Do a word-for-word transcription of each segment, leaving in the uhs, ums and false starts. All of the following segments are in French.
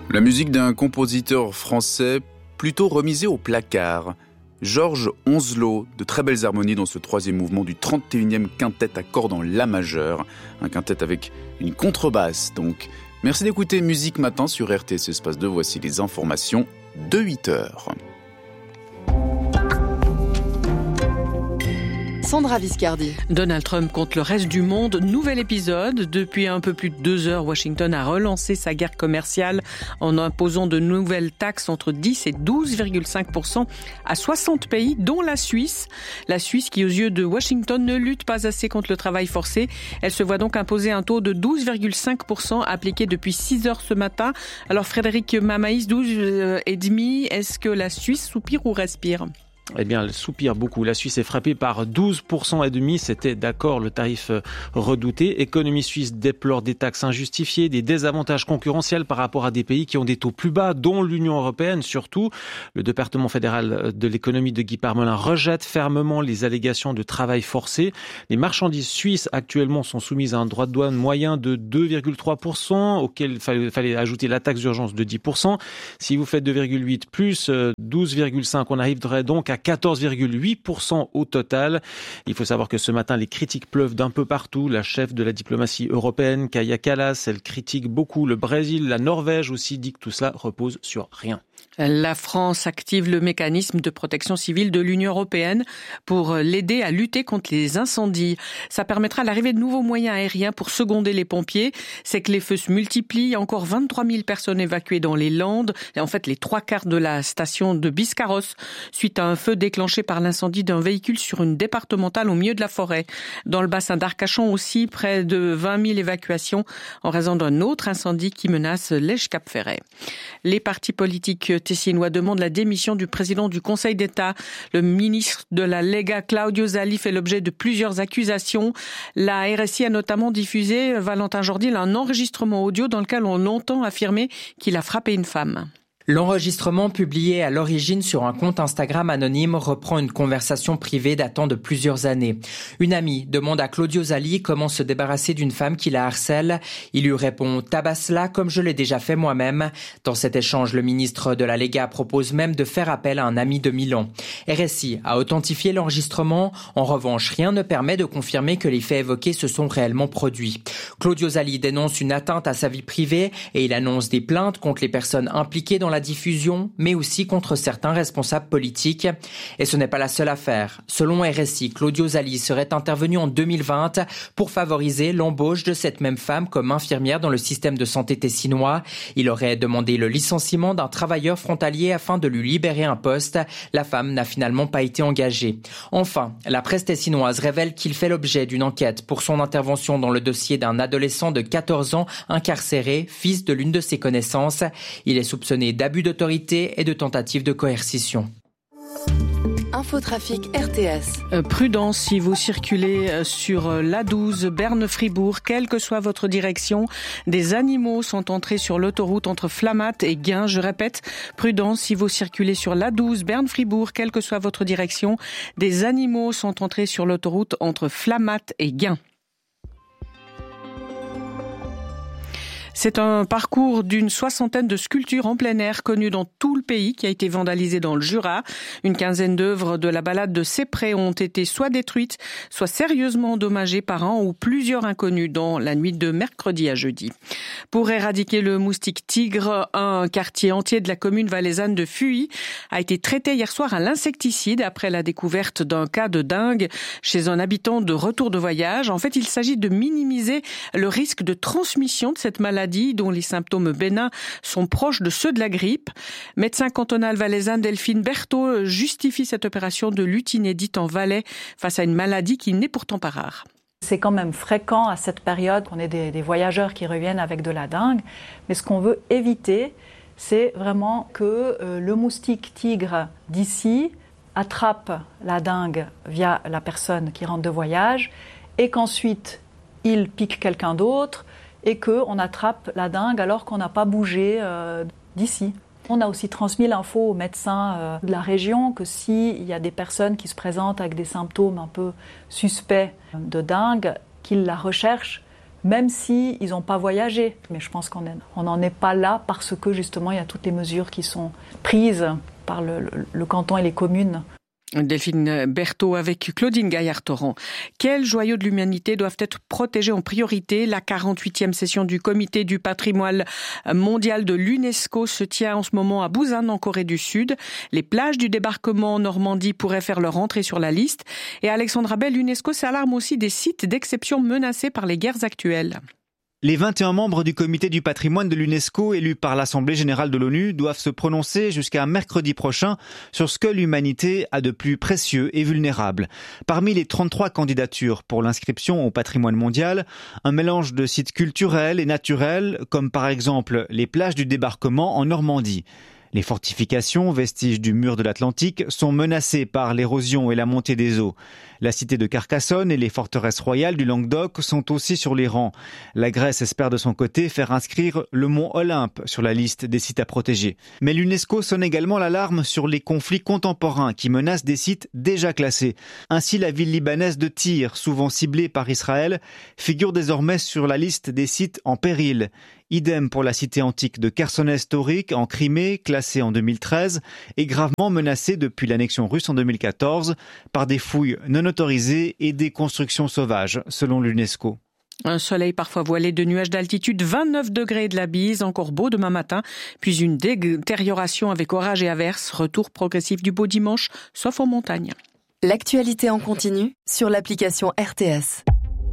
La musique d'un compositeur français plutôt remisé au placard. Georges Onzelot, de très belles harmonies dans ce troisième mouvement du trente et unième quintet à cordes en la majeure. Un quintet avec une contrebasse donc. Merci d'écouter Musique Matin sur R T S Espace deux. Voici les informations de huit heures. Sandra Viscardi. Donald Trump contre le reste du monde. Nouvel épisode. Depuis un peu plus de deux heures, Washington a relancé sa guerre commerciale en imposant de nouvelles taxes entre dix et douze virgule cinq pour cent à soixante pays, dont la Suisse. La Suisse qui, aux yeux de Washington, ne lutte pas assez contre le travail forcé. Elle se voit donc imposer un taux de douze virgule cinq pour cent appliqué depuis six heures ce matin. Alors Frédéric Mamaïs, douze virgule cinq pour cent, est-ce que la Suisse soupire ou respire ? Eh bien, elle soupire beaucoup. La Suisse est frappée par douze pour cent et demi. C'était d'accord le tarif redouté. Économie suisse déplore des taxes injustifiées, des désavantages concurrentiels par rapport à des pays qui ont des taux plus bas, dont l'Union européenne surtout. Le département fédéral de l'économie de Guy Parmelin rejette fermement les allégations de travail forcé. Les marchandises suisses actuellement sont soumises à un droit de douane moyen de deux virgule trois pour cent, auquel il fallait, fallait ajouter la taxe d'urgence de dix pour cent. Si vous faites deux virgule huit plus douze virgule cinq, on arriverait donc à quatorze virgule huit pour cent au total. Il faut savoir que ce matin, les critiques pleuvent d'un peu partout. La chef de la diplomatie européenne, Kaja Kallas, elle critique beaucoup le Brésil, la Norvège aussi, dit que tout cela repose sur rien. La France active le mécanisme de protection civile de l'Union européenne pour l'aider à lutter contre les incendies. Ça permettra l'arrivée de nouveaux moyens aériens pour seconder les pompiers. C'est que les feux se multiplient. Il y a encore vingt-trois mille personnes évacuées dans les Landes. Et en fait, les trois quarts de la station de Biscarrosse suite à un feu déclenché par l'incendie d'un véhicule sur une départementale au milieu de la forêt. Dans le bassin d'Arcachon aussi, près de vingt mille évacuations en raison d'un autre incendie qui menace l'Èche-Cap-Ferret. Les partis politiques tessinois demandent la démission du président du Conseil d'État. Le ministre de la Lega, Claudio Zali, fait l'objet de plusieurs accusations. La R S I a notamment diffusé, Valentin Jordil, un enregistrement audio dans lequel on entend affirmer qu'il a frappé une femme. L'enregistrement publié à l'origine sur un compte Instagram anonyme reprend une conversation privée datant de plusieurs années. Une amie demande à Claudio Zali comment se débarrasser d'une femme qui la harcèle. Il lui répond « Tabasse-la comme je l'ai déjà fait moi-même ». Dans cet échange, le ministre de la Lega propose même de faire appel à un ami de Milan. R S I a authentifié l'enregistrement. En revanche, rien ne permet de confirmer que les faits évoqués se sont réellement produits. Claudio Zali dénonce une atteinte à sa vie privée et il annonce des plaintes contre les personnes impliquées dans la diffusion, mais aussi contre certains responsables politiques. Et ce n'est pas la seule affaire. Selon R S I, Claudio Zali serait intervenu en deux mille vingt pour favoriser l'embauche de cette même femme comme infirmière dans le système de santé tessinois. Il aurait demandé le licenciement d'un travailleur frontalier afin de lui libérer un poste. La femme n'a finalement pas été engagée. Enfin, la presse tessinoise révèle qu'il fait l'objet d'une enquête pour son intervention dans le dossier d'un adolescent de quatorze ans incarcéré, fils de l'une de ses connaissances. Il est soupçonné d'abus d'autorité et de tentative de coercition. Infotrafic R T S. Euh, prudence si vous circulez sur l'A douze Berne-Fribourg, quelle que soit votre direction. Des animaux sont entrés sur l'autoroute entre Flamatt et Gain. Je répète, prudence si vous circulez sur l'A douze Berne-Fribourg, quelle que soit votre direction. Des animaux sont entrés sur l'autoroute entre Flamatt et Gain. C'est un parcours d'une soixantaine de sculptures en plein air connues dans tout le pays qui a été vandalisé dans le Jura. Une quinzaine d'œuvres de la balade de Sépré ont été soit détruites, soit sérieusement endommagées par un ou plusieurs inconnus dans la nuit de mercredi à jeudi. Pour éradiquer le moustique tigre, un quartier entier de la commune valaisanne de Fuy a été traité hier soir à l'insecticide après la découverte d'un cas de dengue chez un habitant de retour de voyage. En fait, il s'agit de minimiser le risque de transmission de cette maladie dont les symptômes bénins sont proches de ceux de la grippe. Médecin cantonal valaisanne Delphine Berthaud justifie cette opération de lutte inédite en Valais face à une maladie qui n'est pourtant pas rare. C'est quand même fréquent à cette période qu'on ait des, des voyageurs qui reviennent avec de la dengue, mais ce qu'on veut éviter, c'est vraiment que euh, le moustique tigre d'ici attrape la dengue via la personne qui rentre de voyage et qu'ensuite il pique quelqu'un d'autre et qu'on attrape la dengue alors qu'on n'a pas bougé euh, d'ici. On a aussi transmis l'info aux médecins euh, de la région que s'il y a des personnes qui se présentent avec des symptômes un peu suspects de dengue, qu'ils la recherchent même s'ils si n'ont pas voyagé. Mais je pense qu'on n'en est pas là parce que justement il y a toutes les mesures qui sont prises par le, le, le canton et les communes. Delphine Berthaud avec Claudine Gaillard-Torrent. Quels joyaux de l'humanité doivent être protégés en priorité? La quarante-huitième session du Comité du patrimoine mondial de l'UNESCO se tient en ce moment à Busan, en Corée du Sud. Les plages du débarquement en Normandie pourraient faire leur entrée sur la liste. Et Alexandra Bell, l'UNESCO s'alarme aussi des sites d'exception menacés par les guerres actuelles. Les vingt et un membres du comité du patrimoine de l'UNESCO élus par l'Assemblée générale de l'ONU doivent se prononcer jusqu'à mercredi prochain sur ce que l'humanité a de plus précieux et vulnérable. Parmi les trente-trois candidatures pour l'inscription au patrimoine mondial, un mélange de sites culturels et naturels, comme par exemple les plages du débarquement en Normandie. Les fortifications, vestiges du mur de l'Atlantique, sont menacées par l'érosion et la montée des eaux. La cité de Carcassonne et les forteresses royales du Languedoc sont aussi sur les rangs. La Grèce espère de son côté faire inscrire le mont Olympe sur la liste des sites à protéger. Mais l'UNESCO sonne également l'alarme sur les conflits contemporains qui menacent des sites déjà classés. Ainsi, la ville libanaise de Tyr, souvent ciblée par Israël, figure désormais sur la liste des sites en péril. Idem pour la cité antique de Kherson-historique en Crimée, classée en deux mille treize, et gravement menacée depuis l'annexion russe en deux mille quatorze par des fouilles non autorisées et des constructions sauvages, selon l'UNESCO. Un soleil parfois voilé de nuages d'altitude, vingt-neuf degrés de la bise, encore beau demain matin, puis une détérioration avec orage et averses, retour progressif du beau dimanche, sauf en montagne. L'actualité en continu sur l'application R T S.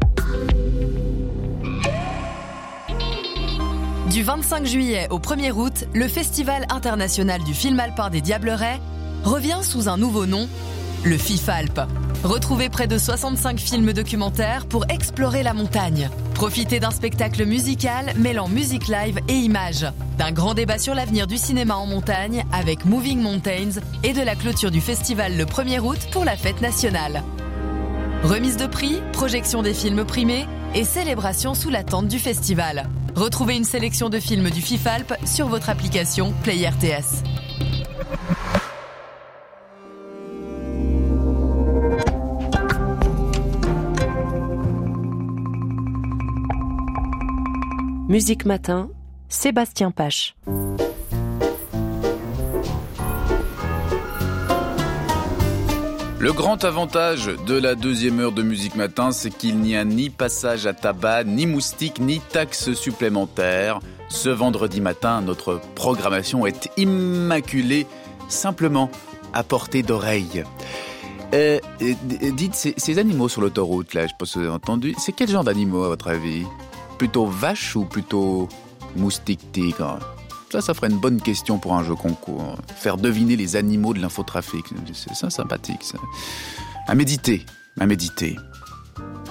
Du vingt-cinq juillet au premier août, le Festival international du film alpin des Diablerets revient sous un nouveau nom, le FIFALP. Retrouvez près de soixante-cinq films documentaires pour explorer la montagne. Profitez d'un spectacle musical mêlant musique live et images. D'un grand débat sur l'avenir du cinéma en montagne avec Moving Mountains et de la clôture du festival le premier août pour la fête nationale. Remise de prix, projection des films primés et célébration sous la tente du festival. Retrouvez une sélection de films du FIFALP sur votre application Play R T S. Musique Matin, Sébastien Pache. Le grand avantage de la deuxième heure de Musique Matin, c'est qu'il n'y a ni passage à tabac, ni moustique, ni taxes supplémentaires. Ce vendredi matin, notre programmation est immaculée, simplement à portée d'oreille. Euh, dites, ces, ces animaux sur l'autoroute, là, je pense que vous avez entendu, c'est quel genre d'animaux à votre avis ? Plutôt vache ou plutôt moustique-tigre ? Ça, ça ferait une bonne question pour un jeu concours. Faire deviner les animaux de l'infotrafic. C'est ça sympathique, ça. À méditer, à méditer.